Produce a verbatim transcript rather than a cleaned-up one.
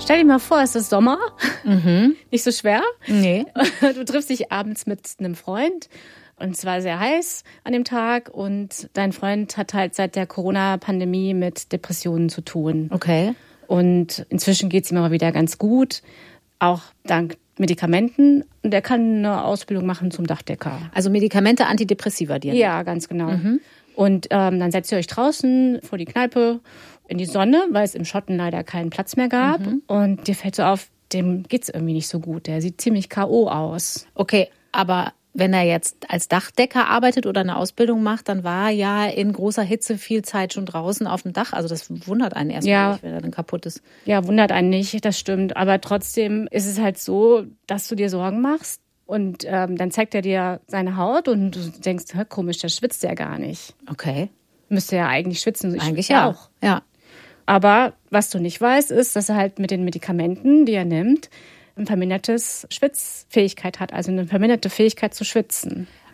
Stell dir mal vor, es ist Sommer, Mhm. nicht so schwer. Nee. Du triffst dich abends mit einem Freund und es war sehr heiß an dem Tag und dein Freund hat halt seit der Corona-Pandemie mit Depressionen zu tun. Okay. Und inzwischen geht es ihm aber wieder ganz gut, auch dank Medikamenten. Und er kann eine Ausbildung machen zum Dachdecker. Also Medikamente, Antidepressiva dir. Ja, ganz genau. Und ähm, dann setzt ihr euch draußen vor die Kneipe in die Sonne, weil es im Schotten leider keinen Platz mehr gab. Und dir fällt so auf, dem geht's irgendwie nicht so gut. Der sieht ziemlich K O aus. Okay, aber wenn er jetzt als Dachdecker arbeitet oder eine Ausbildung macht, dann war er ja in großer Hitze viel Zeit schon draußen auf dem Dach. Also das wundert einen erstmal Ja. nicht, wenn er dann kaputt ist. Ja, wundert einen nicht, das stimmt. Aber trotzdem ist es halt so, dass du dir Sorgen machst. Und ähm, dann zeigt er dir seine Haut und du denkst, hä, komisch, da schwitzt er gar nicht. Okay. Müsste ja eigentlich schwitzen. Ich Eigentlich schwitze ja. auch. Ja. Aber was du nicht weißt, ist, dass er halt mit den Medikamenten, die er nimmt, ein vermindertes Schwitzfähigkeit hat, also eine verminderte Fähigkeit zu schwitzen.